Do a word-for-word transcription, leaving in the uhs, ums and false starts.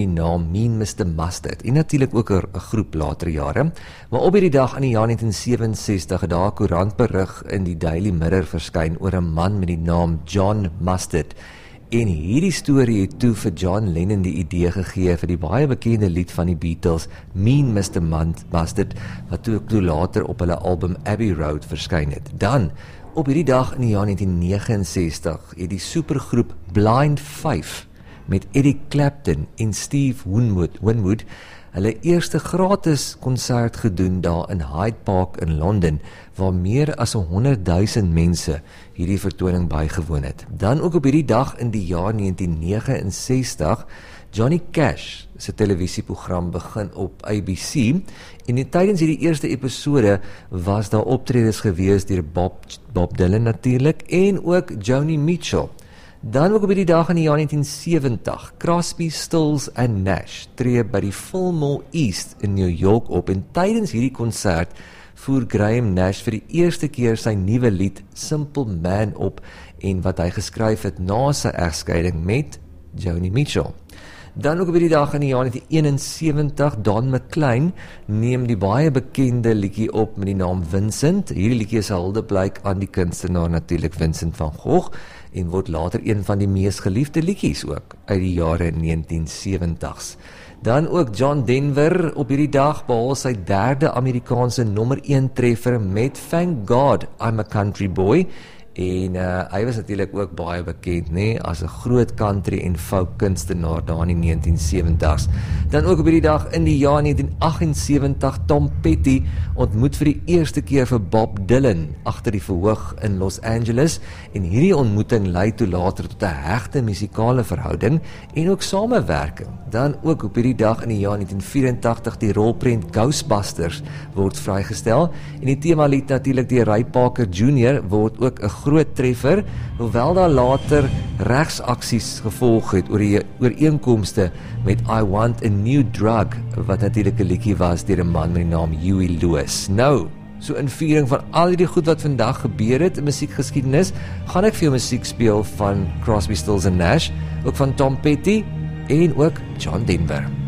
die naam Mean mister Mustard, en natuurlik ook 'n groep later jare, maar op hierdie dag in die jaar negentien sewenses-tig het daar 'n koerantberig in die Daily Mirror verskyn oor 'n man met die naam John Mustard, en hierdie storie het toe vir John Lennon die idee gegee vir die baie bekende lied van die Beatles, Mean mister Mustard, wat toe, toe later op hulle album Abbey Road verskyn het. Dan, op hierdie dag in die jaar negentien negenensestig, het die supergroep Blind Faith met Eric Clapton en Steve Winwood, Winwood hulle eerste gratis konsert gedoen daar in Hyde Park in Londen, waar meer as honderdduisend mense hierdie vertoning bygewoon het. Dan ook op hierdie dag in die jaar negentien negenensestig, Johnny Cash se televisieprogram begin op A B C, en tydens hierdie eerste episode was daar optredes gewees deur Bob, Bob Dylan natuurlik, en ook Joni Mitchell. Dan ook op die dag in die jaar negentien sewentig, Crosby, Stills en Nash tree by die Fillmore East in New York op, en tydens hierdie konsert voer Graham Nash vir die eerste keer sy nuwe lied Simple Man op, en wat hy geskryf het na sy egskeiding met Joni Mitchell. Dan ook op die dag in die jaar negentien eenensewentig, Don McLean neem die baie bekende liedjie op met die naam Vincent. Hierdie liedjie is 'n huldeblyk aan die kunstenaar natuurlik Vincent van Gogh, en word later een van die mees geliefde liedjies ook uit die jare negentien sewentig's. Dan ook John Denver op hierdie dag behaal sy derde Amerikaanse nommer een treffer met Thank God I'm a Country Boy, en uh, hy was natuurlik ook baie bekend, nee, as 'n groot country en folk kunstenaar daar in die negentien sewentig's. Dan ook op hierdie dag in die jaar negentien agtensewentig, Tom Petty ontmoet vir die eerste keer vir Bob Dylan agter die verhoog in Los Angeles, en hierdie ontmoeting lei toe later tot 'n hegte musikale verhouding en ook samewerking. Dan ook op hierdie dag in die jaar negentien vyerentagtig, die rolprent Ghostbusters word vrygestel, en die temalied natuurlik deur Ray Parker Junior word ook 'n groot treffer, hoewel daar later regsaksies gevolg het oor die ooreenkomste met I Want a New Drug, wat natuurlik 'n liedjie was deur 'n man met die naam Huey Lewis. Nou, so in viering van al die goed wat vandag gebeur het in musiekgeskiedenis, gaan ek vir jou musiek speel van Crosby, Stills en Nash, ook van Tom Petty en ook John Denver.